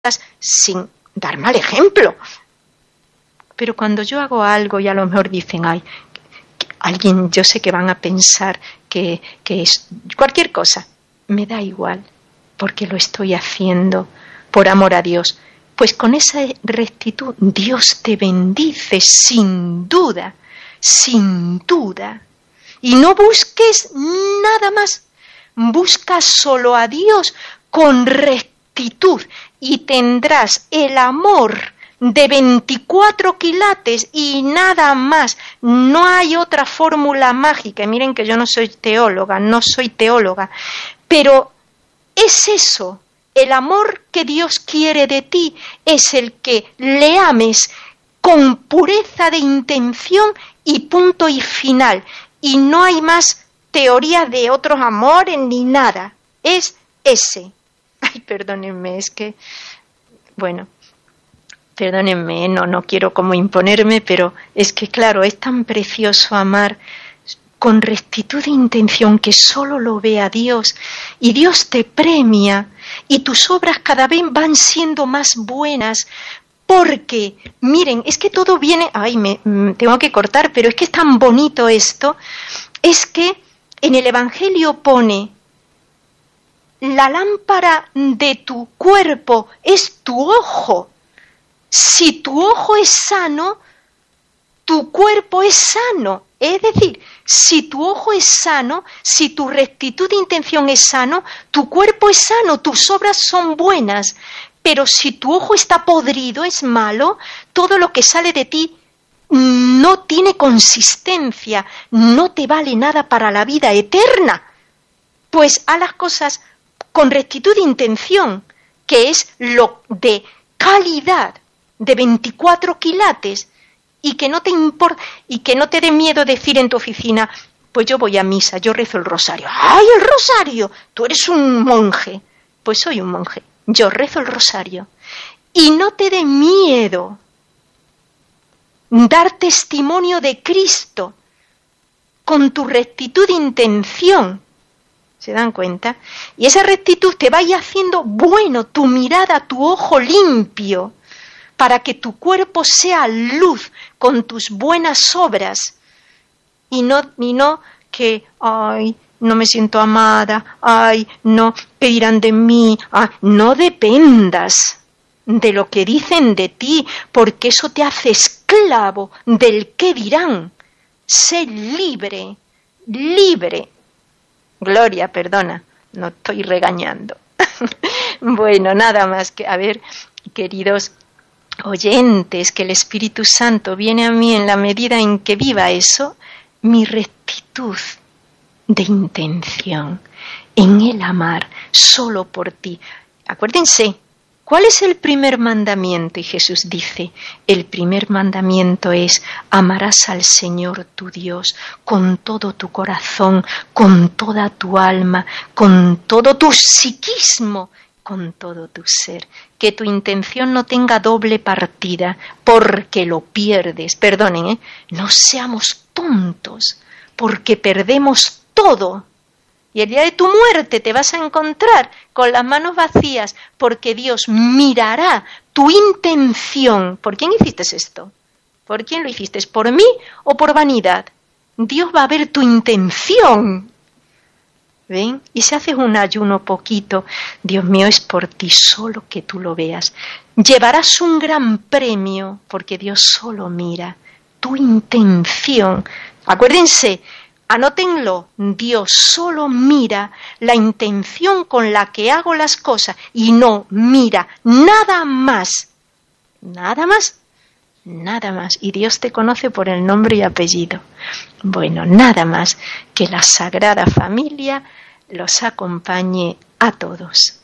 sin dar mal ejemplo. Pero cuando yo hago algo y a lo mejor dicen, ay, alguien, yo sé que van a pensar que es cualquier cosa, me da igual, porque lo estoy haciendo por amor a Dios. Pues con esa rectitud Dios te bendice sin duda, sin duda. Y no busques nada más, busca solo a Dios con rectitud y tendrás el amor de 24 quilates y nada más. No hay otra fórmula mágica. Miren que yo no soy teóloga, pero es eso. El amor que Dios quiere de ti es el que le ames con pureza de intención y punto y final. Y no hay más teoría de otros amores ni nada. Es ese. Ay, perdónenme, es que... Bueno, perdónenme, no quiero como imponerme, pero es que claro, es tan precioso amar con rectitud de intención que solo lo vea Dios. Y Dios te premia y tus obras cada vez van siendo más buenas. Porque, miren, es que todo viene... Ay, tengo que cortar, pero es que es tan bonito esto. Es que en el Evangelio pone, la lámpara de tu cuerpo es tu ojo. Si tu ojo es sano, tu cuerpo es sano. Es decir, si tu ojo es sano, si tu rectitud de intención es sano, tu cuerpo es sano, tus obras son buenas. Pero si tu ojo está podrido, es malo, todo lo que sale de ti no tiene consistencia, no te vale nada para la vida eterna. Pues haz las cosas con rectitud de intención, que es lo de calidad, de 24 quilates, y que no te importa, y que no te dé miedo decir en tu oficina, pues yo voy a misa, yo rezo el rosario. ¡Ay, el rosario! Tú eres un monje. Pues soy un monje. Yo rezo el rosario. Y no te dé miedo dar testimonio de Cristo con tu rectitud de intención. ¿Se dan cuenta? Y esa rectitud te vaya haciendo bueno, tu mirada, tu ojo limpio, para que tu cuerpo sea luz con tus buenas obras. Y no que, ay, no me siento amada, ay, no, ¿qué dirán de mí? Ah, no dependas de lo que dicen de ti, porque eso te hace esclavo del qué dirán. Sé libre, libre. Gloria, perdona, no estoy regañando. Bueno, nada más que, a ver, queridos oyentes, que el Espíritu Santo viene a mí en la medida en que viva eso, mi rectitud de intención en el amar solo por ti. Acuérdense, ¿cuál es el primer mandamiento? Y Jesús dice, el primer mandamiento es, amarás al Señor tu Dios con todo tu corazón, con toda tu alma, con todo tu psiquismo, con todo tu ser. Que tu intención no tenga doble partida, porque lo pierdes. Perdonen, no seamos tontos, porque perdemos todo. Y el día de tu muerte te vas a encontrar con las manos vacías, porque Dios mirará tu intención. ¿Por quién hiciste esto? ¿Por quién lo hiciste? ¿Por mí o por vanidad? Dios va a ver tu intención. ¿Ven? Y si haces un ayuno poquito, Dios mío, es por ti, solo que tú lo veas. Llevarás un gran premio, porque Dios solo mira tu intención. Acuérdense, anótenlo, Dios solo mira la intención con la que hago las cosas y no mira nada más. Nada más. Nada más. Y Dios te conoce por el nombre y apellido. Bueno, nada más. Que la Sagrada Familia los acompañe a todos.